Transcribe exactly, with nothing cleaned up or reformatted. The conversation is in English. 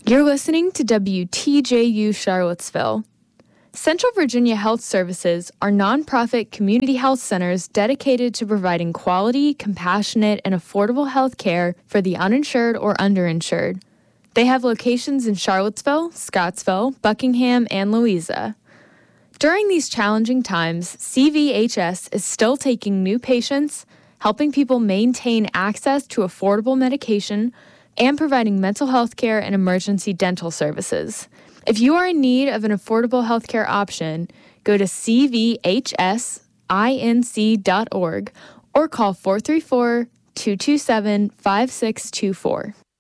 You're listening to W T J U Charlottesville. Central Virginia Health Services are nonprofit community health centers dedicated to providing quality, compassionate, and affordable health care for the uninsured or underinsured. They have locations in Charlottesville, Scottsville, Buckingham, and Louisa. During these challenging times, C V H S is still taking new patients, helping people maintain access to affordable medication, and providing mental health care and emergency dental services. If you are in need of an affordable healthcare option, go to c v h s inc dot org or call four three four, two two seven, five six two four.